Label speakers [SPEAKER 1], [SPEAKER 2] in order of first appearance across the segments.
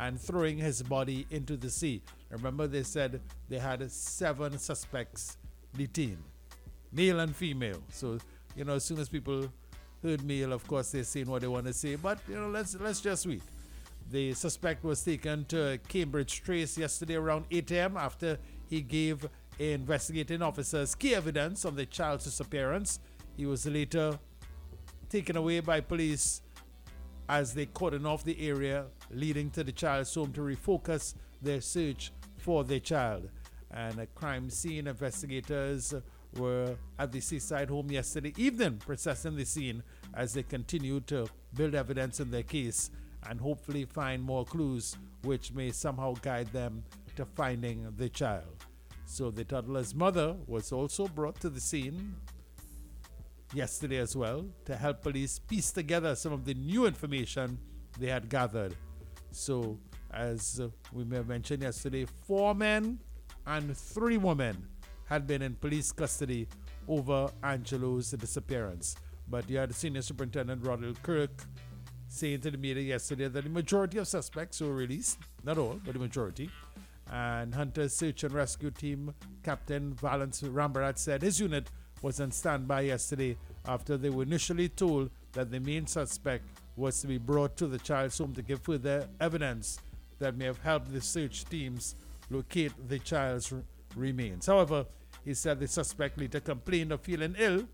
[SPEAKER 1] and throwing his body into the sea. Remember, they said they had 7 suspects detained, male and female. So, as soon as people heard male, of course, they're saying what they want to say. But, let's just wait. The suspect was taken to Cambridge Trace yesterday around 8 a.m. after he gave investigating officers key evidence of the child's disappearance. He was later taken away by police as they cordoned off the area leading to the child's home to refocus their search for the child. And a crime scene investigators were at the seaside home yesterday evening processing the scene as they continue to build evidence in their case and hopefully find more clues which may somehow guide them to finding the child. So the toddler's mother was also brought to the scene yesterday as well to help police piece together some of the new information they had gathered. So, as we may have mentioned yesterday, 4 men and 3 women had been in police custody over Angelo's disappearance. But you had Senior Superintendent Ronald Kirk saying to the media yesterday that the majority of suspects were released, not all, but the majority. And Hunter's Search and Rescue Team Captain Valence Rambarat said his unit was on standby yesterday after they were initially told that the main suspect was to be brought to the child's home to give further evidence that may have helped the search teams locate the child's remains. However, he said the suspect later complained of feeling ill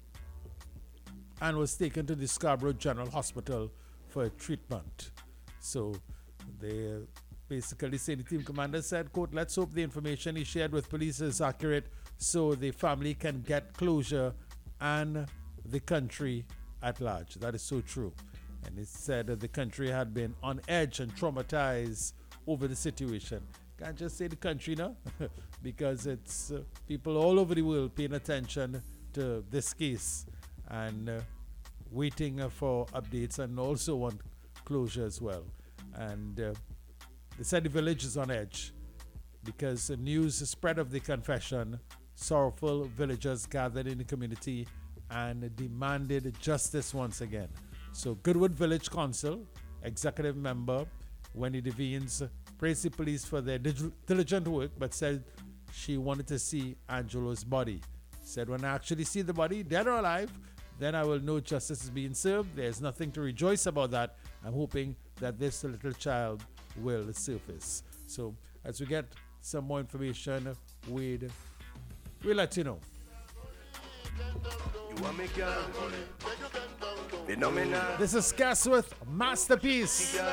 [SPEAKER 1] and was taken to the Scarborough General Hospital for treatment. So they basically say the team commander said, quote, "Let's hope the information he shared with police is accurate so the family can get closure and the country at large." That is so true. And it said that the country had been on edge and traumatized over the situation. Can't just say the country now, because it's people all over the world paying attention to this case and waiting for updates and also want closure as well. And they said the village is on edge because the news spread of the confession. Sorrowful villagers gathered in the community and demanded justice once again. So Goodwood Village Council executive member Wendy Devines praised the police for their diligent work, but said she wanted to see Angelo's body. Said, "When I actually see the body, dead or alive, then I will know justice is being served. There's nothing to rejoice about that. I'm hoping that this little child will surface." So as we get some more information, we'll let you know. This is Casworth Masterpiece.